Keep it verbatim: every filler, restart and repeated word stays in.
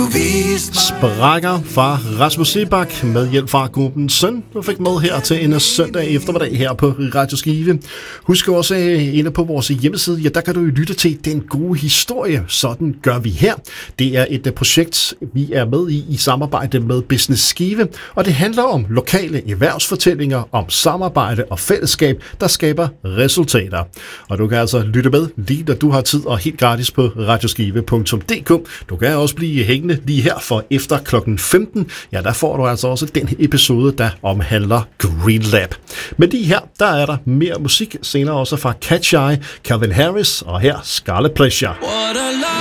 Sprækker fra Rasmus Seebach med hjælp fra gruppen Søn, du fik med her til en søndag eftermiddag her på Radio Skive. Husk også inde på vores hjemmeside, ja, der kan du jo lytte til Den Gode Historie. Sådan gør vi her. Det er et projekt, vi er med i i samarbejde med Business Skive, og det handler om lokale erhvervsfortællinger, om samarbejde og fællesskab, der skaber resultater. Og du kan altså lytte med lige når du har tid og helt gratis på radioskive punktum d k. Du kan også blive hængende lige her, for efter klokken femten, ja, der får du altså også den episode, der omhandler Green Lab. Men lige her, der er der mere musik, senere også fra Catch Eye, Calvin Harris og her Scarlet Pleasure.